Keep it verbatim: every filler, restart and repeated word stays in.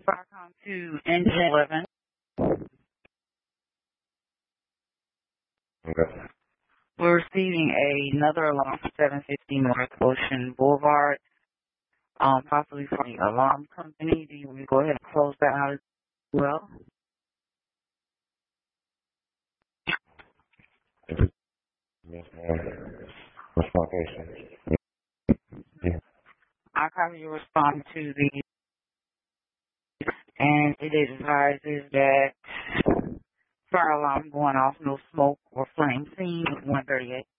Firecom to Engine eleven. Okay. We're receiving another alarm from seven fifty North Ocean Boulevard, um, possibly from the alarm company. Do you want me to go ahead and close that out as well? Yes, ma'am. What's my patient? Yeah. I copy your response to the, and it advises that fire alarm going off, no smoke or flame seen at one thirty-eight.